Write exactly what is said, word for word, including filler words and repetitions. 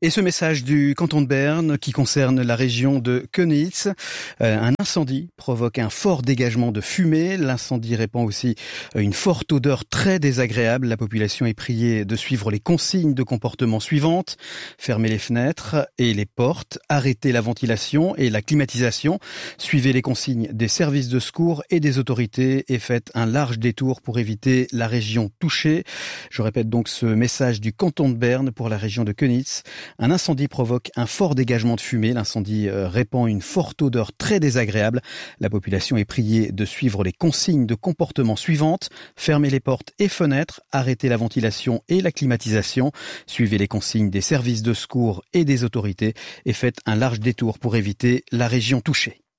Et ce message du canton de Berne qui concerne la région de Köniz, euh, un incendie provoque un fort dégagement de fumée. L'incendie répand aussi une forte odeur très désagréable. La population est priée de suivre les consignes de comportement suivantes: fermer les fenêtres et les portes, arrêter la ventilation et la climatisation, suivez les consignes des services de secours et des autorités et faites un large détour pour éviter la région touchée. Je répète donc ce message du canton de Berne pour la région de Köniz. Un incendie provoque un fort dégagement de fumée. L'incendie répand une forte odeur très désagréable. La population est priée de suivre les consignes de comportement suivantes: fermer les portes et fenêtres, arrêter la ventilation et la climatisation, suivez les consignes des services de secours et des autorités et faites un large détour pour éviter la région touchée.